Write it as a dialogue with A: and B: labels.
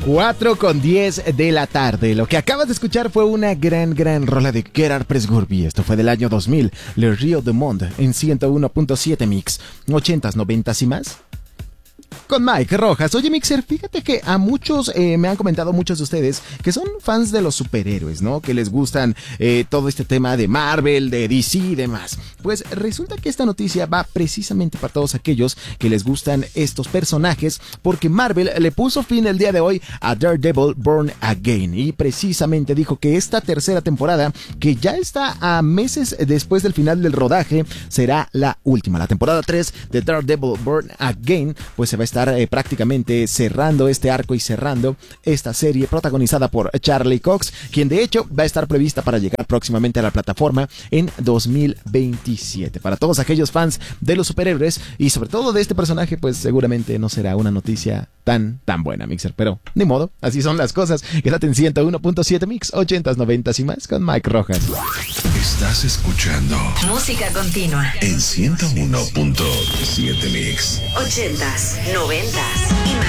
A: 4:10 de la tarde. Lo que acabas de escuchar fue una gran rola de Gerard Presburby. Esto fue del año 2000, Le Rio du Monde, en 101.7 Mix. 80s, 90s y más. Con Mike Rojas. Oye, Mixer, fíjate que a muchos, me han comentado muchos de ustedes que son fans de los superhéroes, ¿no? Que les gustan todo este tema de Marvel, de DC y demás. Pues resulta que esta noticia va precisamente para todos aquellos que les gustan estos personajes, porque Marvel le puso fin el día de hoy a Daredevil Born Again y precisamente dijo que esta tercera temporada, que ya está a meses después del final del rodaje, será la última. La temporada 3 de Daredevil Born Again, pues se va a estar prácticamente cerrando este arco y cerrando esta serie protagonizada por Charlie Cox, quien de hecho va a estar prevista para llegar próximamente a la plataforma en 2027. Para todos aquellos fans de los superhéroes y sobre todo de este personaje, pues seguramente no será una noticia tan buena, Mixer, pero ni modo, así son las cosas. Quédate en 101.7 Mix, 80s, 90s y más con Mike Rojas.
B: Estás escuchando
C: música continua
B: en 101.7 Mix,
C: 80s, 90s y más.